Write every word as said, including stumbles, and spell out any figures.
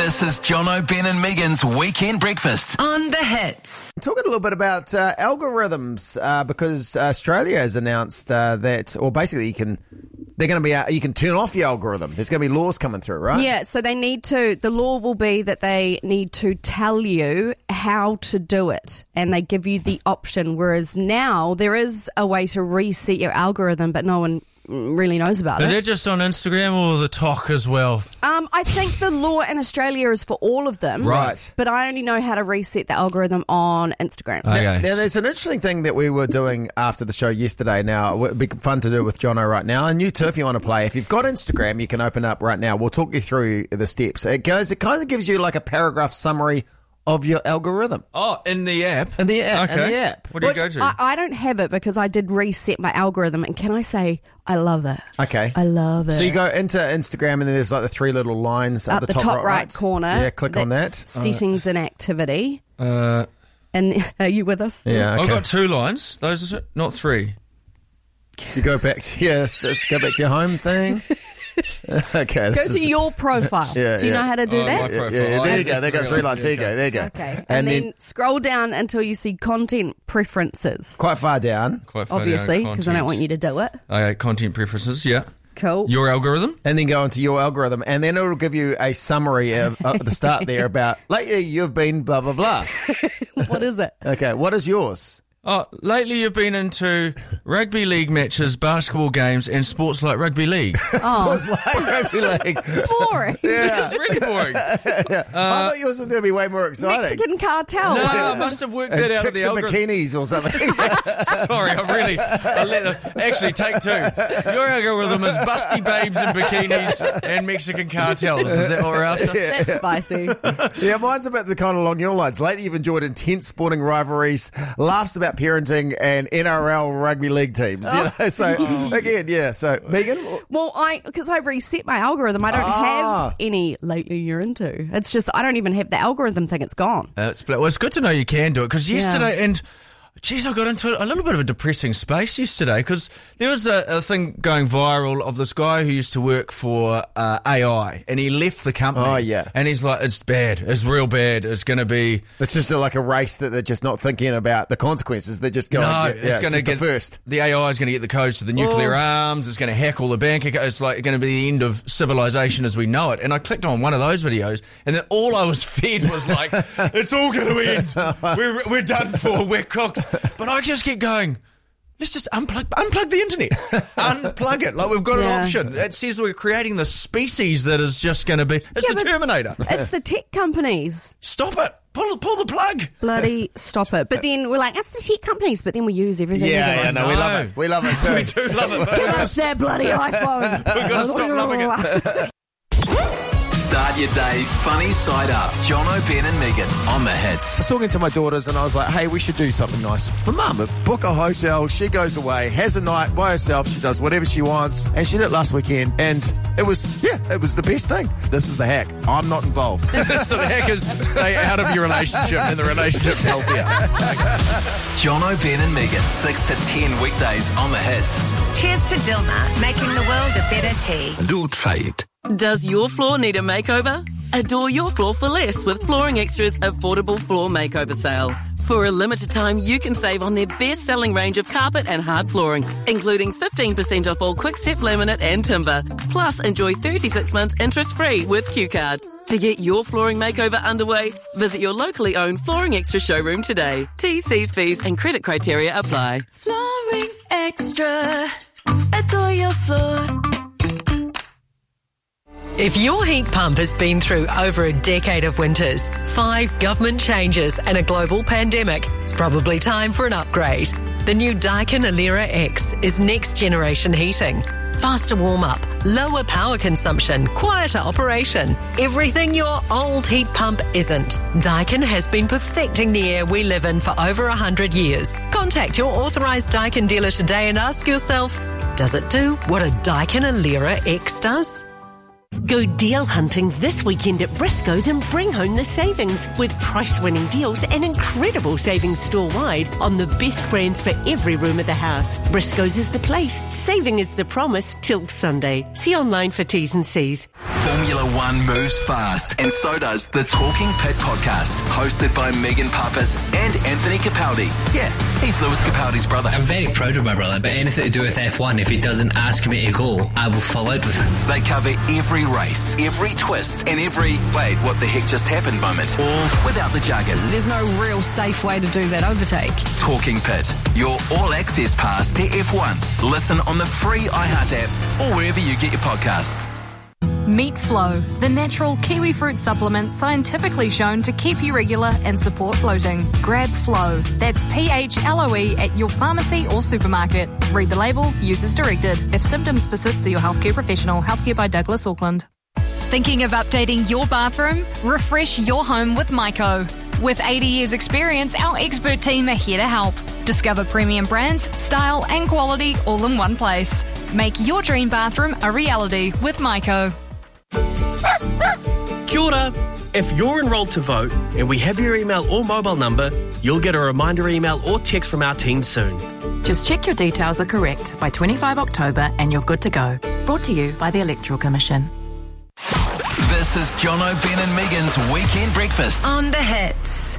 This is Jono, Ben and Megan's Weekend Breakfast. On the Hits. Talking a little bit about uh, algorithms uh, because Australia has announced uh, that, or basically you can, they're going to be, uh, you can turn off your algorithm. There's going to be laws coming through, right? Yeah, so they need to, the law will be that they need to tell you how to do it and they give you the option, whereas now there is a way to reset your algorithm, but no one really knows about Is it. that just on Instagram or the talk as well? Um, I think the law in Australia is for all of them. Right. But I only know how to reset the algorithm on Instagram. Okay. Now, there's an interesting thing that we were doing after the show yesterday. Now, it would be fun to do with Jono right now. And you too, if you want to play. If you've got Instagram, you can open up right now. We'll talk you through the steps. It goes. It kind of gives you like a paragraph summary of your algorithm. Oh, in the app? In the app. Okay. In the app. What do you Which go to? I, I don't have it because I did reset my algorithm. And can I say, I love it. Okay. I love it. So you go into Instagram and then there's like the three little lines up at the, the top, right, right corner. Yeah, click on that. that's Settings and activity. uh, And are you with us? still? Yeah, okay. I've got two lines. Those are not three. You go back to, yeah, just go back to your home thing. Okay. Go this to is- your profile. Yeah, do you yeah. know how to do Oh, that? my Yeah, profile. yeah, yeah, I there you have go. just There you go. Three realised. lines. There you Okay. go. There you go. Okay. And, And then, then scroll down until you see content preferences. quite far down. Quite far Obviously, down, because I don't want you to do it. Okay, content preferences, yeah. Cool. Your algorithm? And then go into your algorithm, and then it'll give you a summary of, at the start there about lately you've been blah blah blah. What is it? Okay, what is yours? Oh, lately you've been into rugby league matches, basketball games, and sports like rugby league. Oh, It's like rugby league. boring. Yeah. It's really boring. I thought yours was going to be way more exciting. Mexican cartel. No, I must have worked that And out of chicks the in algorithm. bikinis or something. Sorry, I really... I let, actually, take two. Your algorithm is busty babes in bikinis and Mexican cartels. Is that what we're after? That's spicy. Yeah, mine's about the kind of along your lines. Lately, you've enjoyed intense sporting rivalries, laughs about parenting, and N R L rugby league teams. You know, so again, yeah. So Megan, Well, I because I reset my algorithm, I don't Ah. have any lately you're into. It's just I don't even have the algorithm thing. It's gone. Uh, it's, well, it's good to know you can do it because Yeah. yesterday, and geez, I got into a little bit of a depressing space yesterday because there was a, a thing going viral of this guy who used to work for uh, A I and he left the company. Oh, yeah. And he's like, it's bad. It's real bad. It's going to be. it's just like a race that they're just not thinking about the consequences. They're just going. No, yeah, it's yeah, going to just get the first. The A I is going to get the codes to the nuclear Oh. arms. It's going to hack all the bank accounts. It's like going to be the end of civilization as we know it. And I clicked on one of those videos, and then all I was fed was like, "It's all going to end. We're we're done for. We're cooked." But I just kept going. Let's just unplug unplug the internet. Unplug it. Like we've got Yeah. an option. It says we're creating the species that is just going to be. It's Yeah, the but- Terminator. It's the tech companies. Stop it. Pull pull the plug. Bloody stop it. But then we're like, it's the tech companies, but then we use everything. Yeah, they give yeah, us. no, we No. love it. We love it too. We do love it. Give But us that bloody iPhone. we've got to stop loving it. Start your day funny side up. Jono, Ben and Megan on the Hits. I was talking to my daughters and I was like, hey, we should do something nice for mum. Book a hotel, she goes away, has a night by herself, she does whatever she wants, and she did it last weekend, and it was, yeah, it was the best thing. This is the hack. I'm not involved. So the hackers stay out of your relationship and the relationship's healthier. Jono, Ben and Megan, six to ten weekdays on the Hits. Cheers to Dilmah, making the world a better tea. Don't try it. Does your floor need a makeover? Adore your floor for less with Flooring Extra's affordable floor makeover sale. For a limited time, you can save on their best-selling range of carpet and hard flooring, including fifteen percent off all Quick-Step laminate and timber. Plus, enjoy thirty-six months interest-free with Q Card. To get your flooring makeover underway, visit your locally owned Flooring Extra showroom today. T's, C's, fees and credit criteria apply. Flooring Extra. Adore your floor. If your heat pump has been through over a decade of winters, five government changes and a global pandemic, it's probably time for an upgrade. The new Daikin Alera X is next generation heating. Faster warm-up, lower power consumption, quieter operation. Everything your old heat pump isn't. Daikin has been perfecting the air we live in for over one hundred years. Contact your authorised Daikin dealer today and ask yourself, does it do what a Daikin Alera X does? Go deal hunting this weekend at Briscoe's and bring home the savings with price-winning deals and incredible savings store-wide on the best brands for every room of the house. Briscoe's is the place. Saving is the promise till Sunday. See online for T's and C's. Formula One moves fast, and so does the Talking Pit podcast, hosted by Megan Pappas and Anthony Capaldi. Yeah, he's Lewis Capaldi's brother. I'm very proud of my brother, but anything to do with F one, if he doesn't ask me to go, I will fall out with him. They cover every race, every twist, and every, wait, what the heck just happened moment, all without the jargon. There's no real safe way to do that overtake. Talking Pit, your all-access pass to F one. Listen on the free iHeart app or wherever you get your podcasts. Meet Flow, the natural kiwi fruit supplement scientifically shown to keep you regular and support bloating. Grab Flow. That's P H L O E at your pharmacy or supermarket. Read the label, use as directed. If symptoms persist, see your healthcare professional. Healthcare by Douglas Auckland. Thinking of updating your bathroom? Refresh your home with Myco. With eighty years experience, our expert team are here to help. Discover premium brands, style and quality all in one place. Make your dream bathroom a reality with Myco. Kia ora. If you're enrolled to vote and we have your email or mobile number, you'll get a reminder email or text from our team soon. Just check your details are correct by twenty-fifth of October and you're good to go. Brought to you by the Electoral Commission. This is Jono, Ben and Megan's Weekend Breakfast On the Hits.